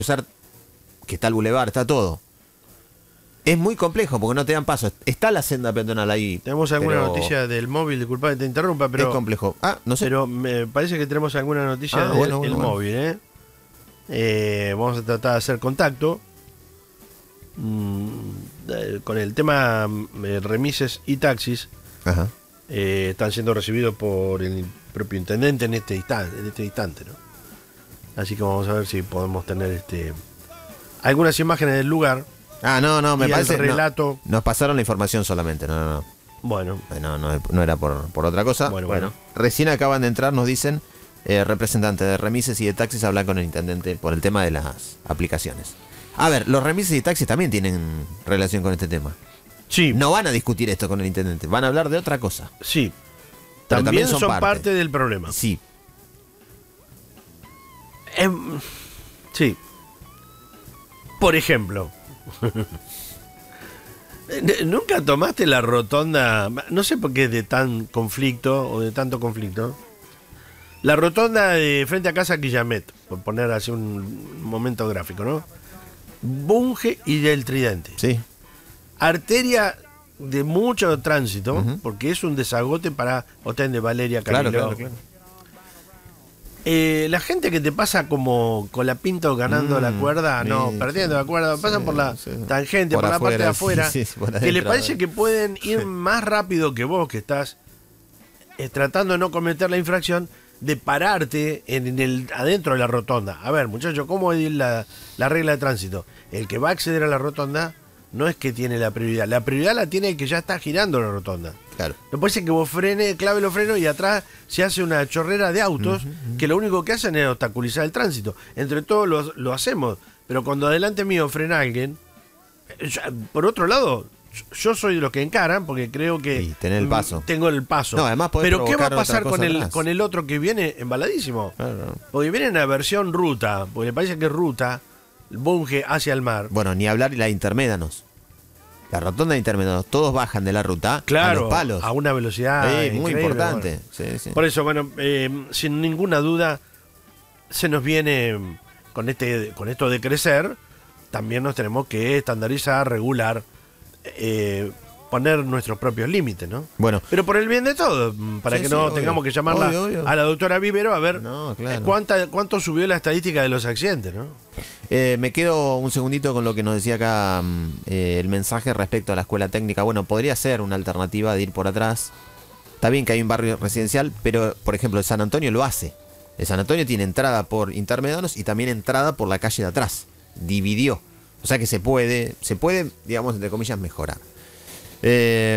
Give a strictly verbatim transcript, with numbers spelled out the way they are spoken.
cruzar, que está el bulevar, está todo. Es muy complejo porque no te dan paso. Está la senda peatonal ahí. ¿Tenemos alguna noticia del móvil? Disculpa que te interrumpa, pero... Es complejo. Ah, no sé. Pero me parece que tenemos alguna noticia ah, del bueno, bueno, el bueno. móvil, ¿eh? Eh, Vamos a tratar de hacer contacto mm, eh, con el tema eh, remises y taxis. Ajá. Eh, están siendo recibidos por el propio intendente en este instante, en este instante, ¿no? Así que vamos a ver si podemos tener este algunas imágenes del lugar. Ah, no, no, me y parece. el relato. No, nos pasaron la información solamente, no, no, no. Bueno, No, no, no era por, por otra cosa. Bueno, bueno. Recién acaban de entrar, nos dicen, eh, representantes de remises y de taxis hablan con el intendente por el tema de las aplicaciones. A ver, los remises y taxis también tienen relación con este tema. sí, No van a discutir esto con el intendente, van a hablar de otra cosa. sí. Pero También, también son, son parte. parte. del problema. Sí, Em, sí. Por ejemplo, ¿nunca tomaste la rotonda? No sé por qué es de tan conflicto o de tanto conflicto. La rotonda de frente a Casa Guillamet, por poner así un momento gráfico, ¿no? Bunge y del Tridente. sí. Arteria de mucho tránsito, Ujú. porque es un desagote para Hotel de Valeria, Claro, Camilo. claro, claro. Eh, la gente que te pasa como Colapinto ganando Mm, la cuerda, no, sí, perdiendo sí, la cuerda, pasan sí, por la sí. tangente, por, Por la parte de afuera, afuera, sí, sí, por que adentro, les parece a ver. que pueden ir más rápido que vos, que estás eh, tratando de no cometer la infracción, de pararte en, en el adentro de la rotonda. A ver, muchachos, ¿cómo es la, la regla de tránsito? El que va a acceder a la rotonda no es que tiene la prioridad, la prioridad la tiene el que ya está girando la rotonda. Claro. No puede ser que vos frene, clave los frenos y atrás se hace una chorrera de autos que lo único que hacen es obstaculizar el tránsito. Entre todos lo, lo hacemos, pero cuando adelante mío frena alguien, eh, yo- por otro lado, yo soy de los que encaran porque creo que Y tenés el paso. mm, tengo el paso. No, además podés pero ¿qué va a provocar pasar otra con cosa el, atrás. con el otro que viene embaladísimo? Claro. Porque viene en la versión ruta, porque le parece que es ruta, el Bunge hacia el mar. Bueno, ni hablar de la Intermédanos. La rotonda de Intermédanos, todos bajan de la ruta a Claro, los palos. a una velocidad Sí, muy increíble, importante. bueno. Sí, sí. Por eso, bueno, eh, sin ninguna duda, se nos viene mm, con este, con esto de crecer, también nos tenemos que estandarizar, regular, eh, poner nuestros propios límites, ¿no? Bueno, Pero por el bien de todos, mm, para Sí, que sí, no obvio. tengamos que llamarla Obvio, obvio. a la doctora Vivero a ver No, claro. eh, cuánta, cuánto subió la estadística de los accidentes, ¿no? eh, me quedo un segundito con lo que nos decía acá mm, eh, el mensaje respecto a la escuela técnica. Bueno, podría ser una alternativa de ir por atrás. Está bien que hay un barrio residencial, pero por ejemplo el San Antonio lo hace. El San Antonio tiene entrada por Intermédanos y también entrada por la calle de atrás. Dividió. O sea que se puede, se puede, digamos, entre comillas, mejorar. Eh,